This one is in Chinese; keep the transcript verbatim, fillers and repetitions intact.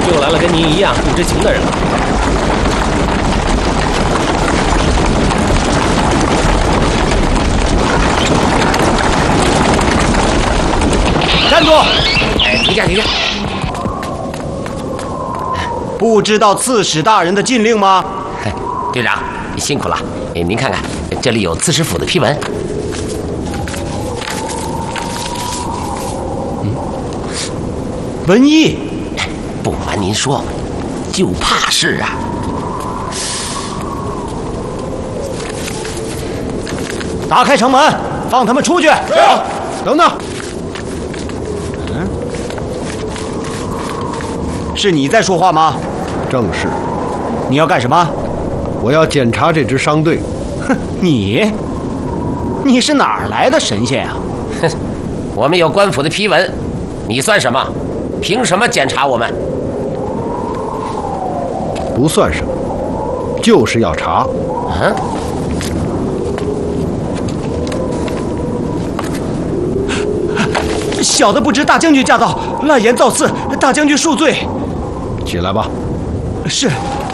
又来了跟您一样不知情的人了。 站住！ 哎，停下，停下！ 不知道刺史大人的禁令吗？ 队长，辛苦了。哎，您看看，这里有刺史府的批文。 嗯，文艺。 不瞒您说，就怕是啊。 打开城门，放他们出去。 好，等等。 嗯，是你在说话吗？ 正是。 你要干什么？ 我要检查这支商队。 哼，你，你是哪儿来的神仙啊？ 哼，我们有官府的批文，你算什么？凭什么检查我们？ 不算什么，就是要查。 嗯。 小的不知大将军驾到，滥言造次，大将军恕罪。 起来吧。 是。